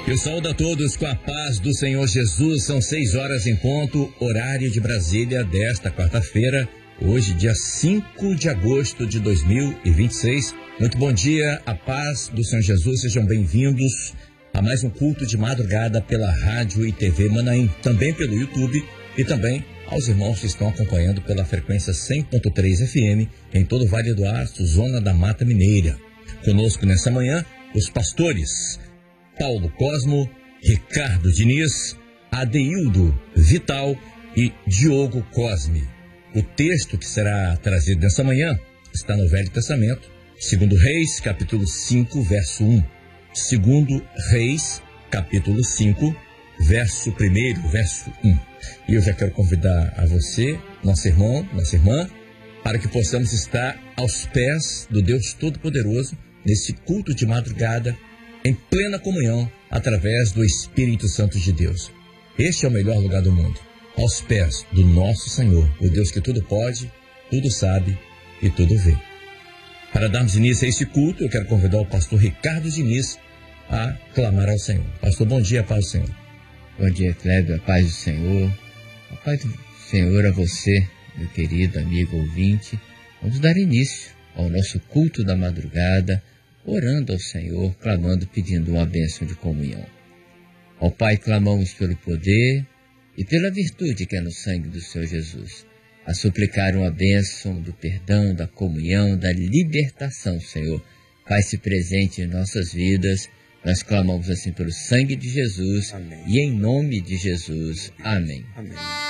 Eu saúdo a todos com a paz do Senhor Jesus. São 6 horas em ponto, horário de Brasília desta quarta-feira, hoje dia 5 de agosto de 2026. Muito bom dia, a paz do Senhor Jesus. Sejam bem-vindos a mais um culto de madrugada pela rádio e TV Manaim, também pelo YouTube e também aos irmãos que estão acompanhando pela frequência 100.3 FM em todo o Vale do Aço, zona da Mata Mineira. Conosco nessa manhã, os pastores Paulo Cosmo, Ricardo Diniz, Adeildo Vital e Diogo Cosme. O texto que será trazido nessa manhã está no Velho Testamento, 2 Reis, capítulo 5, verso 1. 2 Reis, capítulo 5, verso 1, verso 1. E eu já quero convidar a você, nosso irmão, nossa irmã, para que possamos estar aos pés do Deus Todo-Poderoso nesse culto de madrugada, em plena comunhão, através do Espírito Santo de Deus. Este é o melhor lugar do mundo, aos pés do nosso Senhor, o Deus que tudo pode, tudo sabe e tudo vê. Para darmos início a esse culto, eu quero convidar o pastor Ricardo Diniz a clamar ao Senhor. Pastor, bom dia, paz do Senhor. Bom dia, Cléber, a paz do Senhor. A paz do Senhor a você, meu querido amigo ouvinte. Vamos dar início ao nosso culto da madrugada, orando ao Senhor, clamando, pedindo uma bênção de comunhão. Ao Pai clamamos pelo poder e pela virtude que é no sangue do Senhor Jesus, a suplicar uma bênção do perdão, da comunhão, da libertação, Senhor. Faz-se presente em nossas vidas. Nós clamamos assim pelo sangue de Jesus. Amém. E em nome de Jesus. Amém. Amém.